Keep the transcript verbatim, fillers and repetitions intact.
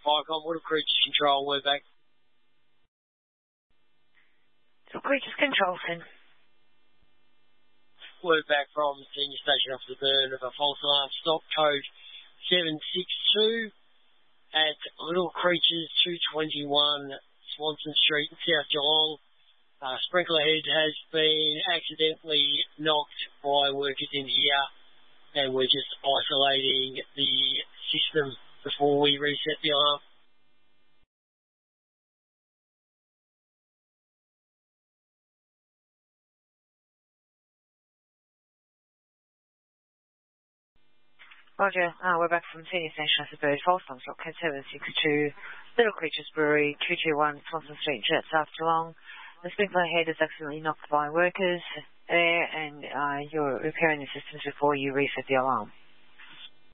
Ficon, Little Creatures Control, we're back. Little Creatures Control, Finn. We're back from Senior Station Officer Byrne of a false alarm stock code seven six two at Little Creatures two twenty-one Swanson Street in South Geelong. Uh, sprinkler head has been accidentally knocked by workers in here, and we're just isolating the system before we reset the alarm. Roger, uh, we're back from Senior Station Officer Bird, false alarm stock code seven six two, Little Creatures Brewery, two two one Swanson Street, Jet, South Geelong. The sprinkler head is accidentally knocked by workers there, and uh, you're repairing the systems before you reset the alarm.